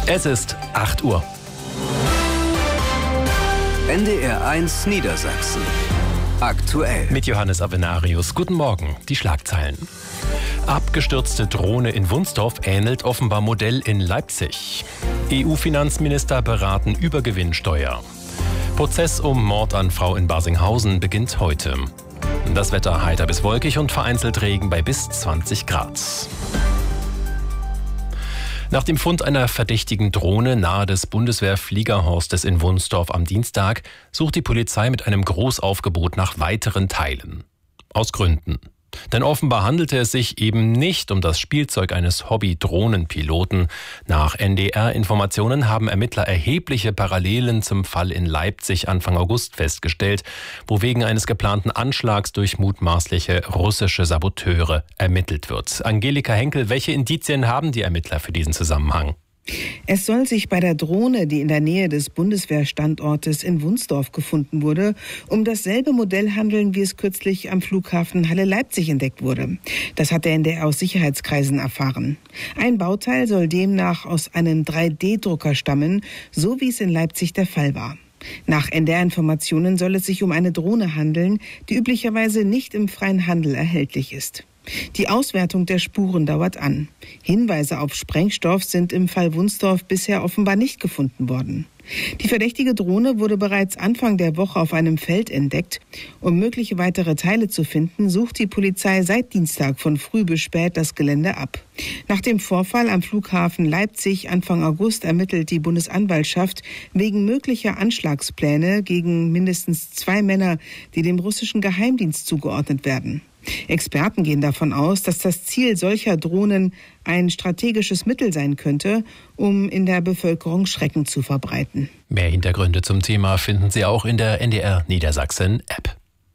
Es ist 8 Uhr. NDR 1 Niedersachsen. Aktuell. Mit Johannes Avenarius. Guten Morgen. Die Schlagzeilen. Abgestürzte Drohne in Wunstorf ähnelt offenbar Modell in Leipzig. EU-Finanzminister beraten Übergewinnsteuer. Prozess um Mord an Frau in Barsinghausen beginnt heute. Das Wetter heiter bis wolkig und vereinzelt Regen bei bis 20 Grad. Nach dem Fund einer verdächtigen Drohne nahe des Bundeswehr-Fliegerhorstes in Wunstorf am Dienstag sucht die Polizei mit einem Großaufgebot nach weiteren Teilen. Aus Gründen. Denn offenbar handelte es sich eben nicht um das Spielzeug eines Hobby-Drohnenpiloten. Nach NDR-Informationen haben Ermittler erhebliche Parallelen zum Fall in Leipzig Anfang August festgestellt, wo wegen eines geplanten Anschlags durch mutmaßliche russische Saboteure ermittelt wird. Angelika Henkel, welche Indizien haben die Ermittler für diesen Zusammenhang? Es soll sich bei der Drohne, die in der Nähe des Bundeswehrstandortes in Wunstorf gefunden wurde, um dasselbe Modell handeln, wie es kürzlich am Flughafen Halle-Leipzig entdeckt wurde. Das hat der NDR aus Sicherheitskreisen erfahren. Ein Bauteil soll demnach aus einem 3D-Drucker stammen, so wie es in Leipzig der Fall war. Nach NDR-Informationen soll es sich um eine Drohne handeln, die üblicherweise nicht im freien Handel erhältlich ist. Die Auswertung der Spuren dauert an. Hinweise auf Sprengstoff sind im Fall Wunstorf bisher offenbar nicht gefunden worden. Die verdächtige Drohne wurde bereits Anfang der Woche auf einem Feld entdeckt. Um mögliche weitere Teile zu finden, sucht die Polizei seit Dienstag von früh bis spät das Gelände ab. Nach dem Vorfall am Flughafen Leipzig Anfang August ermittelt die Bundesanwaltschaft wegen möglicher Anschlagspläne gegen mindestens 2 Männer, die dem russischen Geheimdienst zugeordnet werden. Experten gehen davon aus, dass das Ziel solcher Drohnen ein strategisches Mittel sein könnte, um in der Bevölkerung Schrecken zu verbreiten. Mehr Hintergründe zum Thema finden Sie auch in der NDR Niedersachsen App.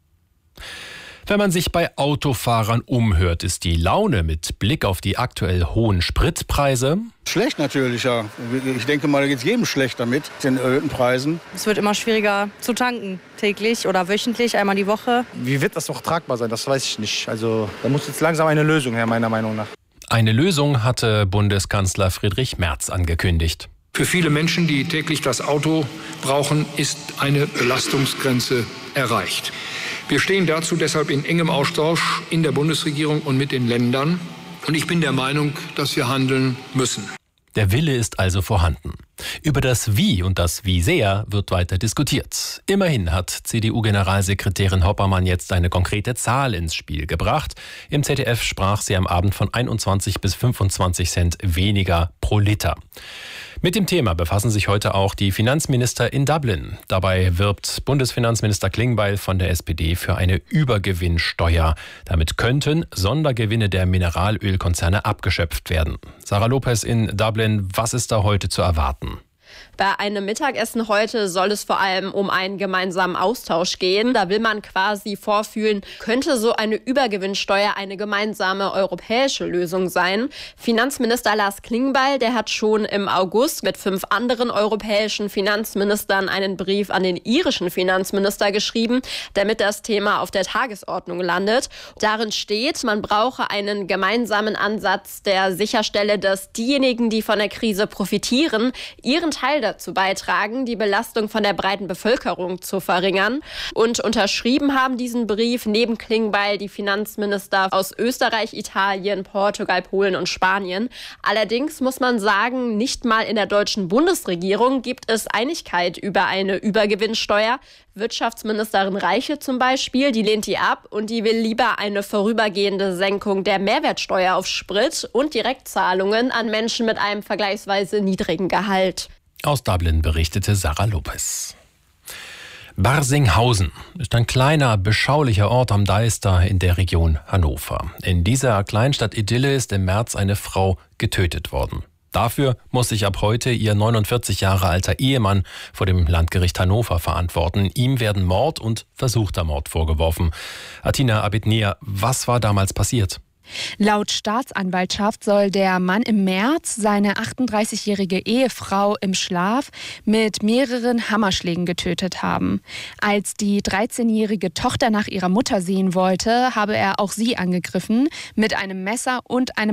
Wenn man sich bei Autofahrern umhört, ist die Laune mit Blick auf die aktuell hohen Spritpreise schlecht natürlich, ja. Ich denke mal, da geht es jedem schlecht damit, den erhöhten Preisen. Es wird immer schwieriger zu tanken, täglich oder wöchentlich, einmal die Woche. Wie wird das noch tragbar sein, das weiß ich nicht. Also da muss jetzt langsam eine Lösung her, meiner Meinung nach. Eine Lösung hatte Bundeskanzler Friedrich Merz angekündigt. Für viele Menschen, die täglich das Auto brauchen, ist eine Belastungsgrenze erreicht. Wir stehen dazu deshalb in engem Austausch in der Bundesregierung und mit den Ländern. Und ich bin der Meinung, dass wir handeln müssen. Der Wille ist also vorhanden. Über das Wie und das Wie sehr wird weiter diskutiert. Immerhin hat CDU-Generalsekretärin Hoppermann jetzt eine konkrete Zahl ins Spiel gebracht. Im ZDF sprach sie am Abend von 21 bis 25 Cent weniger pro Liter. Mit dem Thema befassen sich heute auch die Finanzminister in Dublin. Dabei wirbt Bundesfinanzminister Klingbeil von der SPD für eine Übergewinnsteuer. Damit könnten Sondergewinne der Mineralölkonzerne abgeschöpft werden. Sarah Lopez in Dublin, was ist da heute zu erwarten? Bei einem Mittagessen heute soll es vor allem um einen gemeinsamen Austausch gehen. Da will man quasi vorfühlen, könnte so eine Übergewinnsteuer eine gemeinsame europäische Lösung sein. Finanzminister Lars Klingbeil, der hat schon im August mit 5 anderen europäischen Finanzministern einen Brief an den irischen Finanzminister geschrieben, damit das Thema auf der Tagesordnung landet. Darin steht, man brauche einen gemeinsamen Ansatz, der sicherstelle, dass diejenigen, die von der Krise profitieren, ihren Teil dazu beitragen, die Belastung von der breiten Bevölkerung zu verringern. Und unterschrieben haben diesen Brief neben Klingbeil die Finanzminister aus Österreich, Italien, Portugal, Polen und Spanien. Allerdings muss man sagen, nicht mal in der deutschen Bundesregierung gibt es Einigkeit über eine Übergewinnsteuer. Wirtschaftsministerin Reiche zum Beispiel, die lehnt die ab und die will lieber eine vorübergehende Senkung der Mehrwertsteuer auf Sprit und Direktzahlungen an Menschen mit einem vergleichsweise niedrigen Gehalt. Aus Dublin berichtete Sarah Lopez. Barsinghausen ist ein kleiner, beschaulicher Ort am Deister in der Region Hannover. In dieser Kleinstadt-Idylle ist im März eine Frau getötet worden. Dafür muss sich ab heute ihr 49 Jahre alter Ehemann vor dem Landgericht Hannover verantworten. Ihm werden Mord und versuchter Mord vorgeworfen. Atina Abednea, was war damals passiert? Laut Staatsanwaltschaft soll der Mann im März seine 38-jährige Ehefrau im Schlaf mit mehreren Hammerschlägen getötet haben. Als die 13-jährige Tochter nach ihrer Mutter sehen wollte, habe er auch sie angegriffen mit einem Messer und einem